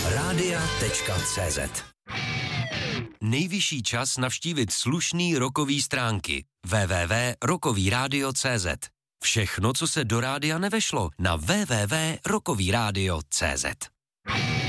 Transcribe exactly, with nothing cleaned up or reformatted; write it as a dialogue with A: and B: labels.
A: rádia tečka cé zet. Nejvyšší čas navštívit slušný rockový stránky w w w tečka rockový rádio tečka cé zet. Všechno, co se do rádia nevešlo, na w w w tečka rockový rádio tečka cé zet.